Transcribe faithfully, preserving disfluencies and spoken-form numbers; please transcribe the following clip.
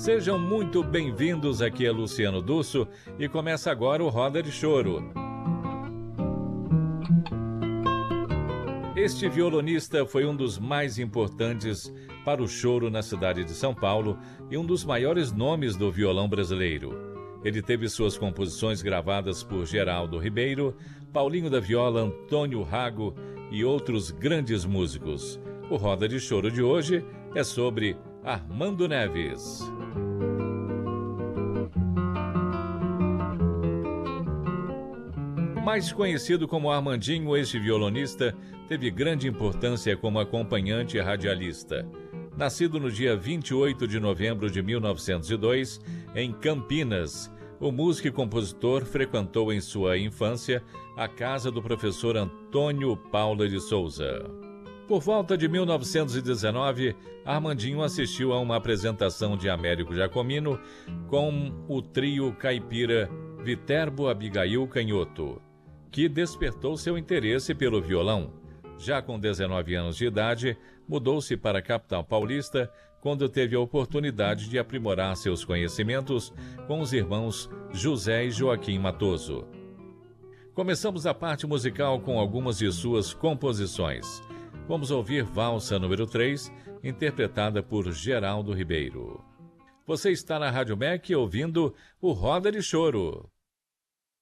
Sejam muito bem-vindos, aqui é Luciano Dusso e começa agora o Roda de Choro. Este violonista foi um dos mais importantes para o choro na cidade de São Paulo e um dos maiores nomes do violão brasileiro. Ele teve suas composições gravadas por Geraldo Ribeiro, Paulinho da Viola, Antônio Rago e outros grandes músicos. O Roda de Choro de hoje é sobre Armando Neves. Mais conhecido como Armandinho, este violonista teve grande importância como acompanhante e radialista. Nascido no dia vinte e oito de novembro de mil novecentos e dois, em Campinas, o músico e compositor frequentou em sua infância a casa do professor Antônio Paula de Souza. Por volta de mil novecentos e dezenove, Armandinho assistiu a uma apresentação de Américo Giacomino com o trio caipira Viterbo Abigail Canhoto, que despertou seu interesse pelo violão. Já com dezenove anos de idade, mudou-se para a capital paulista, quando teve a oportunidade de aprimorar seus conhecimentos com os irmãos José e Joaquim Matoso. Começamos a parte musical com algumas de suas composições. Vamos ouvir Valsa número três, interpretada por Geraldo Ribeiro. Você está na Rádio M E C ouvindo o Roda de Choro.